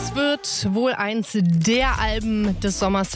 Das wird wohl eins der Alben des Sommers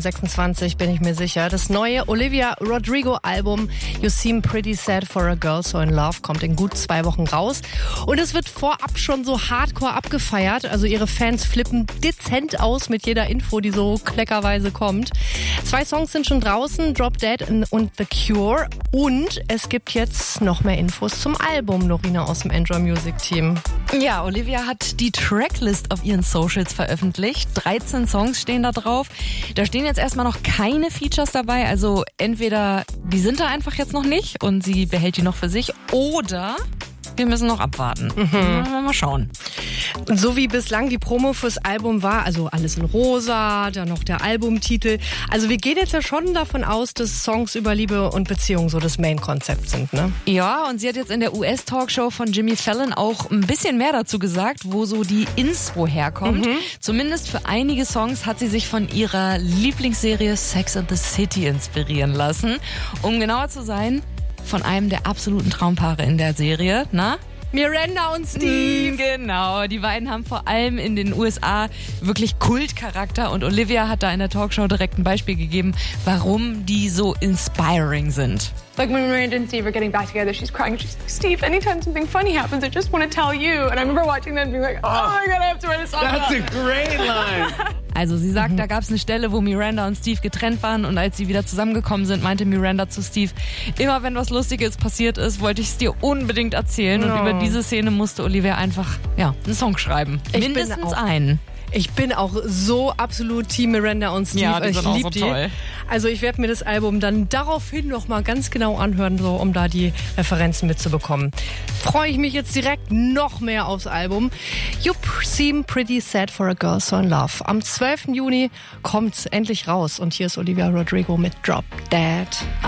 2026, bin ich mir sicher. Das neue Olivia Rodrigo-Album You Seem Pretty Sad for a Girl So in Love kommt in gut 2 Wochen raus. Und es wird vorab schon so hardcore abgefeiert. Also ihre Fans flippen dezent aus mit jeder Info, die so kleckerweise kommt. 2 Songs sind schon draußen, Drop Dead und The Cure. Und es gibt jetzt noch mehr Infos zum Album, Norina aus dem Enjoy Music Team. Ja, Olivia hat die Tracklist auf ihren Socials veröffentlicht. 13 Songs stehen da drauf. Da stehen jetzt erstmal noch keine Features dabei. Also entweder die sind da einfach jetzt noch nicht und sie behält die noch für sich, oder wir müssen noch abwarten. Mal schauen. Und so wie bislang die Promo fürs Album war, also alles in rosa, dann noch der Albumtitel. Also wir gehen jetzt ja schon davon aus, dass Songs über Liebe und Beziehung so das Main-Konzept sind, ne? Ja, und sie hat jetzt in der US-Talkshow von Jimmy Fallon auch ein bisschen mehr dazu gesagt, wo so die Inspo herkommt. Zumindest für einige Songs hat sie sich von ihrer Lieblingsserie Sex and the City inspirieren lassen. Um genauer zu sein, von einem der absoluten Traumpaare in der Serie, na? Miranda und Steve. Genau, die beiden haben vor allem in den USA wirklich Kultcharakter und Olivia hat da in der Talkshow direkt ein Beispiel gegeben, warum die so inspiring sind. Like when Miranda and Steve are getting back together, she's crying. She's like, Steve, anytime something funny happens, I just want to tell you. And I remember watching that and being like, oh my God, I have to write a song. That's a great line. Also sie sagt, da gab es eine Stelle, wo Miranda und Steve getrennt waren und als sie wieder zusammengekommen sind, meinte Miranda zu Steve, immer wenn was Lustiges passiert ist, wollte ich es dir unbedingt erzählen. Und über diese Szene musste Olivia einfach einen Song schreiben. Mindestens einen. Ich bin auch so absolut Team Miranda und Steve. Ja, die ich sind auch liebe so die. toll. Also ich werde mir das Album dann daraufhin nochmal ganz genau anhören, so um da die Referenzen mitzubekommen. Freue ich mich jetzt direkt noch mehr aufs Album. You Seem Pretty Sad for a Girl So in Love. Am 12. Juni kommt's endlich raus und hier ist Olivia Rodrigo mit Drop Dead.